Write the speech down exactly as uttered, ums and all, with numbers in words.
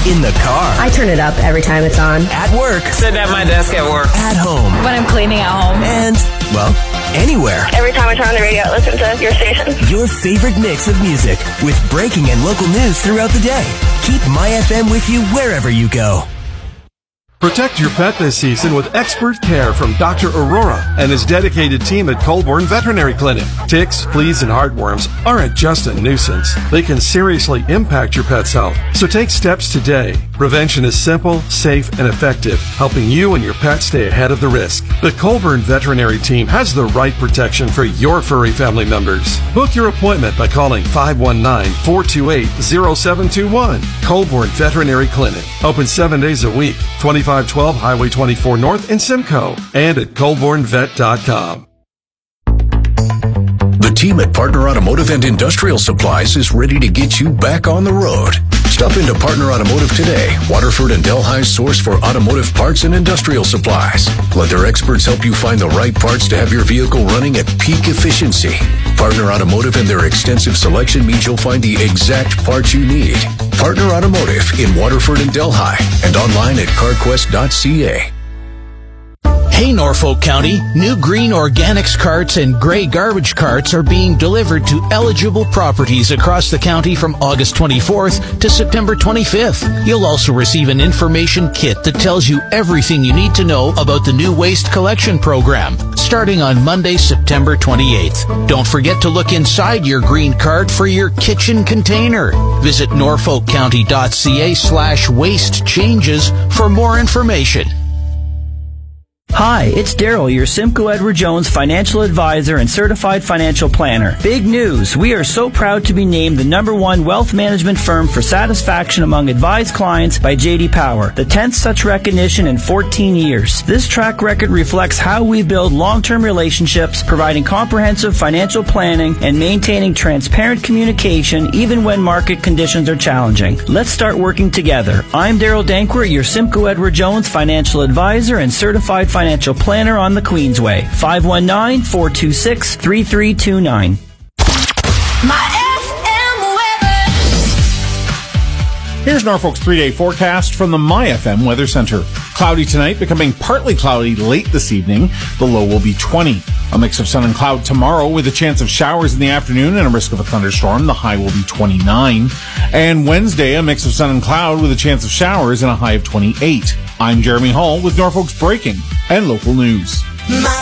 In the car. I turn it up every time it's on. At work. Sit at my desk at work. At home. When I'm cleaning at home. And, well, anywhere. Every time I turn on the radio, I listen to your station. Your favorite mix of music with breaking and local news throughout the day. Keep My F M with you wherever you go. Protect your pet this season with expert care from Doctor Aurora and his dedicated team at Colborne Veterinary Clinic. Ticks, fleas, and heartworms aren't just a nuisance. They can seriously impact your pet's health. So take steps today. Prevention is simple, safe, and effective, helping you and your pet stay ahead of the risk. The Colborne Veterinary Team has the right protection for your furry family members. Book your appointment by calling five one nine, four two eight, zero seven two one. Colborne Veterinary Clinic. Open seven days a week. twenty-five twelve Highway twenty-four North in Simcoe. And at colborne vet dot com. The team at Partner Automotive and Industrial Supplies is ready to get you back on the road. Stop into Partner Automotive today, Waterford and Delhi's source for automotive parts and industrial supplies. Let their experts help you find the right parts to have your vehicle running at peak efficiency. Partner Automotive and their extensive selection means you'll find the exact parts you need. Partner Automotive in Waterford and Delhi and online at carquest dot c a. Hey Norfolk County, new green organics carts and gray garbage carts are being delivered to eligible properties across the county from August twenty-fourth to September twenty-fifth. You'll also receive an information kit that tells you everything you need to know about the new waste collection program, starting on Monday, September twenty-eighth. Don't forget to look inside your green cart for your kitchen container. Visit norfolk county dot c a slash waste changes for more information. Hi, it's Daryl, your Simcoe Edward Jones financial advisor and certified financial planner. Big news! We are so proud to be named the number one wealth management firm for satisfaction among advised clients by J D Power, the tenth such recognition in fourteen years. This track record reflects how we build long-term relationships, providing comprehensive financial planning and maintaining transparent communication even when market conditions are challenging. Let's start working together. I'm Daryl Dankwart, your Simcoe Edward Jones financial advisor and certified financial Financial planner on the Queensway. five one nine, four two six, three three two nine. My F M weather. Here's Norfolk's three-day forecast from the My F M Weather Center. Cloudy tonight, becoming partly cloudy late this evening. The low will be twenty. A mix of sun and cloud tomorrow with a chance of showers in the afternoon and a risk of a thunderstorm. The high will be twenty-nine. And Wednesday, a mix of sun and cloud with a chance of showers and a high of twenty-eight. I'm Jeremy Hall with Norfolk's breaking and local news. My